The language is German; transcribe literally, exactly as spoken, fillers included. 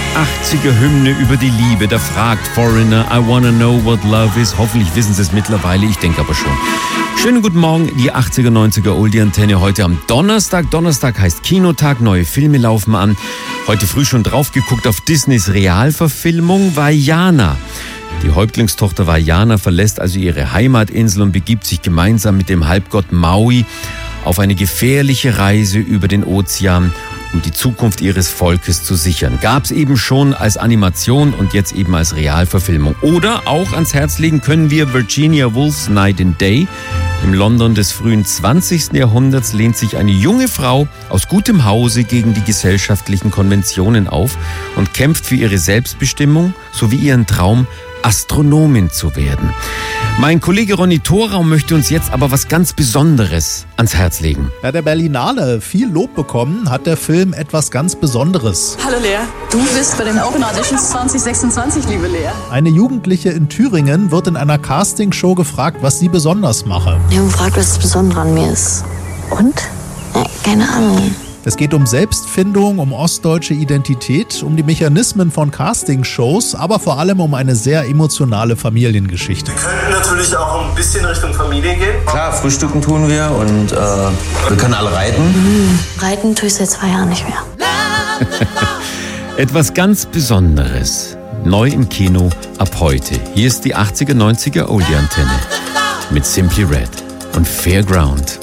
achtziger-Hymne über die Liebe. Da fragt Foreigner, I wanna know what love is. Hoffentlich wissen Sie es mittlerweile, ich denke aber schon. Schönen guten Morgen, die achtziger, neunziger Oldie-Antenne heute am Donnerstag. Donnerstag heißt Kinotag, neue Filme laufen an. Heute früh schon drauf geguckt auf Disneys Realverfilmung Vaiana. Die Häuptlingstochter Vaiana verlässt also ihre Heimatinsel und begibt sich gemeinsam mit dem Halbgott Maui auf eine gefährliche Reise über den Ozean, um die Zukunft ihres Volkes zu sichern. Gab's eben schon als Animation und jetzt eben als Realverfilmung. Oder auch ans Herz legen können wir Virginia Woolf's Night and Day. Im London des frühen zwanzigsten Jahrhunderts lehnt sich eine junge Frau aus gutem Hause gegen die gesellschaftlichen Konventionen auf und kämpft für ihre Selbstbestimmung sowie ihren Traum, Astronomin zu werden. Mein Kollege Ronny Thorau möchte uns jetzt aber was ganz Besonderes ans Herz legen. Bei der Berlinale viel Lob bekommen hat der Film etwas ganz Besonderes. Hallo Lea, du bist bei den Open Auditions zwanzig sechsundzwanzig, liebe Lea. Eine Jugendliche in Thüringen wird in einer Castingshow gefragt, was sie besonders mache. Die haben gefragt, was das Besondere an mir ist. Und? Ja, keine Ahnung. Es geht um Selbstfindung, um ostdeutsche Identität, um die Mechanismen von Castingshows, aber vor allem um eine sehr emotionale Familiengeschichte. Wir könnten natürlich auch ein bisschen Richtung Familie gehen. Klar, frühstücken tun wir und äh, wir können alle reiten. Mhm. Reiten tue ich seit zwei Jahren nicht mehr. Etwas ganz Besonderes. Neu im Kino ab heute. Hier ist die achtziger, neunziger Oldie-Antenne mit Simply Red und Fairground.